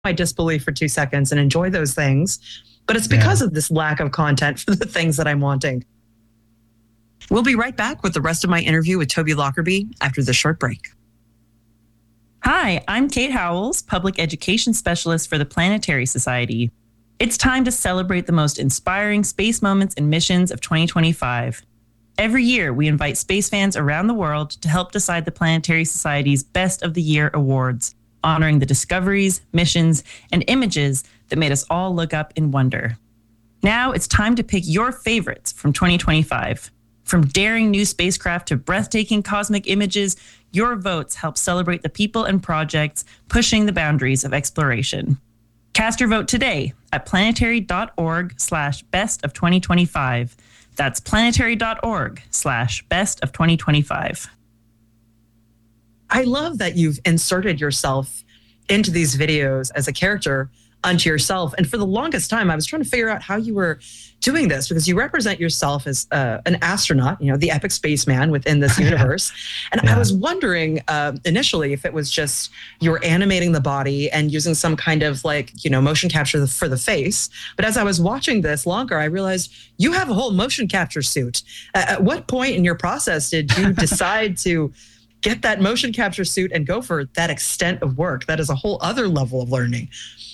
my disbelief for 2 seconds and enjoy those things. But it's because of this lack of content for the things that I'm wanting. We'll be right back with the rest of my interview with Toby Lockerbie after this short break. Hi, I'm Kate Howells, Public Education Specialist for the Planetary Society. It's time to celebrate the most inspiring space moments and missions of 2025. Every year, we invite space fans around the world to help decide the Planetary Society's Best of the Year awards, honoring the discoveries, missions, and images that made us all look up in wonder. Now it's time to pick your favorites from 2025. From daring new spacecraft to breathtaking cosmic images, your votes help celebrate the people and projects pushing the boundaries of exploration. Cast your vote today at planetary.org/best of 2025. That's planetary.org/best of 2025. I love that you've inserted yourself into these videos as a character unto yourself. And for the longest time, I was trying to figure out how you were doing this, because you represent yourself as an astronaut, the epic spaceman within this universe. And I was wondering initially if it was just you were animating the body and using some kind of motion capture for the face. But as I was watching this longer, I realized you have a whole motion capture suit. At what point in your process did you decide to get that motion capture suit and go for that extent of work? That is a whole other level of learning.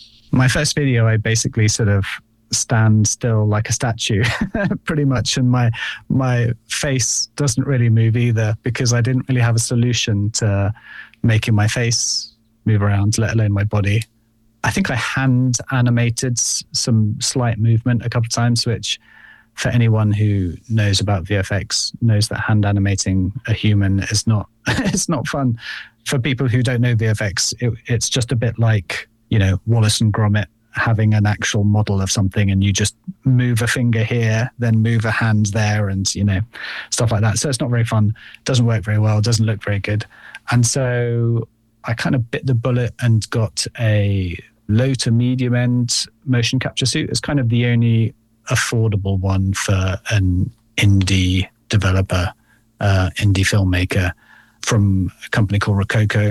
My first video, I basically sort of stand still like a statue, pretty much. And my face doesn't really move either, because I didn't really have a solution to making my face move around, let alone my body. I think I hand animated some slight movement a couple of times, which for anyone who knows about VFX knows that hand animating a human is not, it's not fun. For people who don't know VFX, it's just a bit like, Wallace and Gromit having an actual model of something, and you just move a finger here, then move a hand there, and, stuff like that. So it's not very fun. Doesn't work very well. Doesn't look very good. And so I kind of bit the bullet and got a low to medium end motion capture suit. It's kind of the only affordable one for an indie developer, indie filmmaker from a company called Rococo.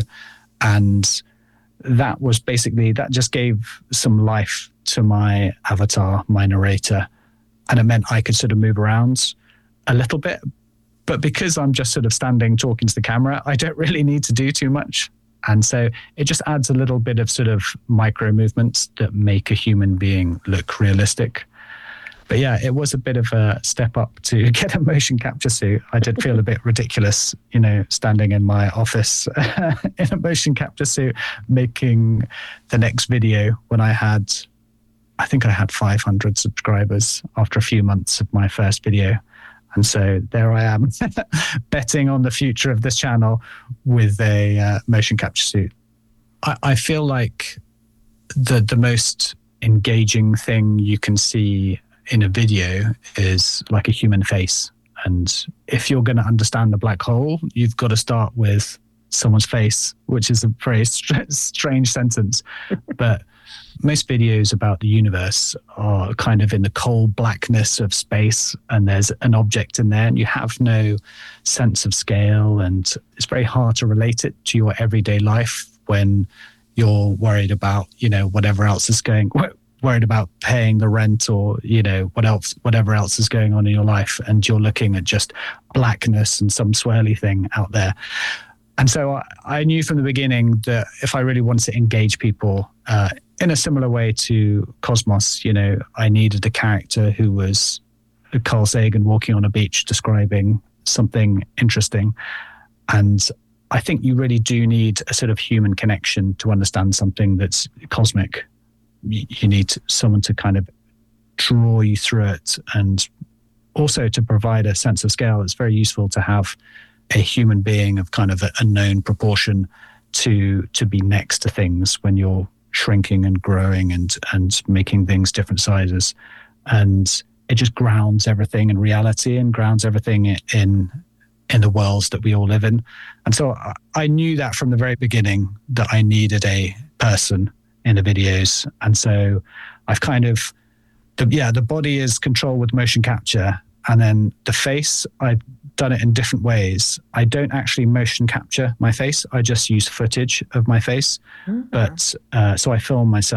And that was basically, that just gave some life to my avatar, my narrator. And it meant I could sort of move around a little bit. But because I'm just sort of standing talking to the camera, I don't really need to do too much. And so it just adds a little bit of sort of micro movements that make a human being look realistic. But yeah, it was a bit of a step up to get a motion capture suit. I did feel a bit ridiculous, standing in my office in a motion capture suit, making the next video when I think I had 500 subscribers after a few months of my first video. And so there I am betting on the future of this channel with a motion capture suit. I feel like the most engaging thing you can see in a video is like a human face. And if you're going to understand the black hole, you've got to start with someone's face, which is a very strange sentence. But most videos about the universe are kind of in the cold blackness of space, and there's an object in there and you have no sense of scale, and it's very hard to relate it to your everyday life when you're worried about, whatever else is worried about paying the rent, or whatever else is going on in your life, and you're looking at just blackness and some swirly thing out there. And so I knew from the beginning that if I really wanted to engage people in a similar way to Cosmos, I needed a character who was Carl Sagan walking on a beach describing something interesting. And I think you really do need a sort of human connection to understand something that's cosmic. You need someone to kind of draw you through it, and also to provide a sense of scale. It's very useful to have a human being of kind of a known proportion to be next to things when you're shrinking and growing and making things different sizes. And it just grounds everything in reality and grounds everything in the worlds that we all live in. And so I knew that from the very beginning that I needed a person in the videos. And so I've kind of, the body is controlled with motion capture. And then the face, I done it in different ways. I don't actually motion capture my face. I just use footage of my face. But so I film myself